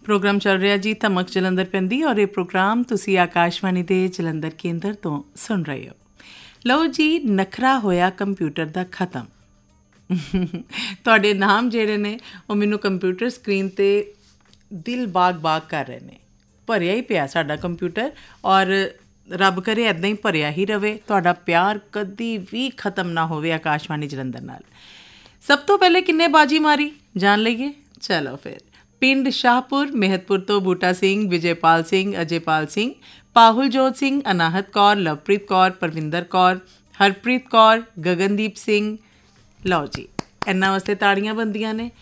Programme ਚੱਲ ਰਿਹਾ ਜੀ ਧਮਕ ਜਲੰਧਰ ਪੈਂਦੀ ਔਰ ਇਹ ਪ੍ਰੋਗਰਾਮ ਤੁਸੀਂ ਆਕਾਸ਼ਵਾਣੀ ਦੇ ਜਲੰਧਰ ਕੇਂਦਰ ਤੋਂ ਸੁਣ ਰਹੇ ਹੋ। ਲਓ ਜੀ, ਨਖਰਾ ਹੋਇਆ ਕੰਪਿਊਟਰ ਦਾ ਖਤਮ। ਤੁਹਾਡੇ ਨਾਮ ਜਿਹੜੇ ਨੇ ਉਹ ਮੈਨੂੰ ਕੰਪਿਊਟਰ ਸਕਰੀਨ 'ਤੇ ਦਿਲ ਬਾਗ ਕਰ ਰਹੇ ਨੇ। ਭਰਿਆ ਹੀ ਪਿਆ ਸਾਡਾ ਕੰਪਿਊਟਰ ਔਰ ਰੱਬ ਕਰੇ ਇੱਦਾਂ ਹੀ ਭਰਿਆ ਹੀ ਰਹੇ। ਤੁਹਾਡਾ ਪਿਆਰ ਕਦੀ ਵੀ ਖਤਮ ਨਾ ਹੋਵੇ ਆਕਾਸ਼ਵਾਣੀ ਜਲੰਧਰ ਨਾਲ। ਸਭ ਤੋਂ ਪਹਿਲੇ ਕਿੰਨੇ ਬਾਜੀ ਮਾਰੀ ਜਾਣ ਲਈਏ। ਚਲੋ ਫਿਰ, ਪਿੰਡ ਸ਼ਾਹਪੁਰ ਮਹਿਤਪੁਰ ਤੋਂ ਬੂਟਾ ਸਿੰਘ, ਵਿਜੇਪਾਲ ਸਿੰਘ, ਅਜੇਪਾਲ ਸਿੰਘ, ਪਾਹੁਲਜੋਤ ਸਿੰਘ, ਅਨਾਹਤ ਕੌਰ, ਲਵਪ੍ਰੀਤ ਕੌਰ, ਪਰਵਿੰਦਰ ਕੌਰ, ਹਰਪ੍ਰੀਤ ਕੌਰ, ਗਗਨਦੀਪ ਸਿੰਘ। ਲਓ ਜੀ, ਇਹਨਾਂ ਵਾਸਤੇ ਤਾੜੀਆਂ ਬਣਦੀਆਂ ਨੇ।